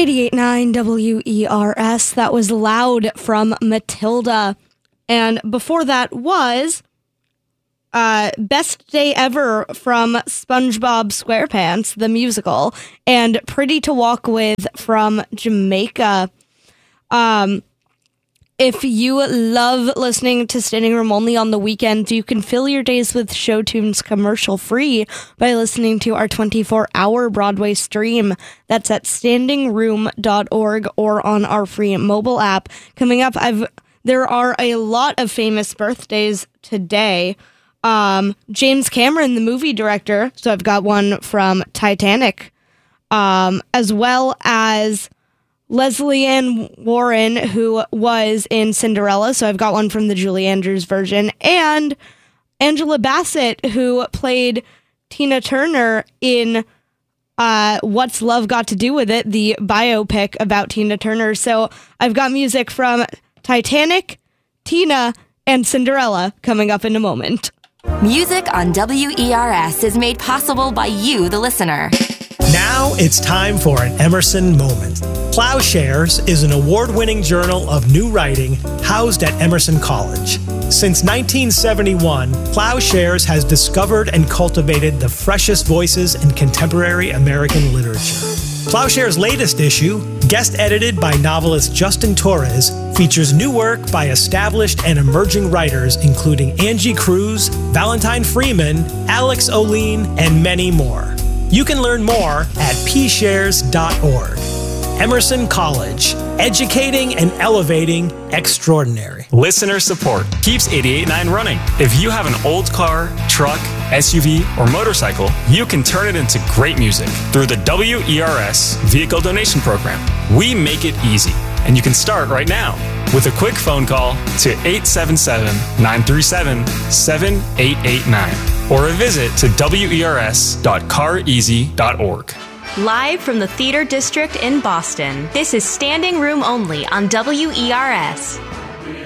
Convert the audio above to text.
88.9 WERS. That was Loud from Matilda. And before that was Best Day Ever from SpongeBob SquarePants, the musical, and Pretty to Walk With from Jamaica. If you love listening to Standing Room Only on the weekends, you can fill your days with show tunes commercial free by listening to our 24-hour Broadway stream. That's at standingroom.org or on our free mobile app. Coming up, there are a lot of famous birthdays today. James Cameron, the movie director, so I've got one from Titanic, as well as Leslie Ann Warren, who was in Cinderella, so I've got one from the Julie Andrews version, and Angela Bassett, who played Tina Turner in What's Love Got to Do With It, the biopic about Tina Turner. So I've got music from Titanic, Tina, and Cinderella coming up in a moment. Music on WERS is made possible by you, the listener. Now it's time for an Emerson Moment. Plowshares is an award-winning journal of new writing housed at Emerson College. Since 1971, Plowshares has discovered and cultivated the freshest voices in contemporary American literature. Plowshares' latest issue, guest edited by novelist Justin Torres, features new work by established and emerging writers including Angie Cruz, Valentine Freeman, Alex O'Lean, and many more. You can learn more at pshares.org. Emerson College, educating and elevating extraordinary. Listener support keeps 88.9 running. If you have an old car, truck, SUV, or motorcycle, you can turn it into great music through the WERS Vehicle Donation Program. We make it easy, and you can start right now with a quick phone call to 877-937-7889 or a visit to wers.careasy.org. Live from the Theater District in Boston, this is Standing Room Only on WERS.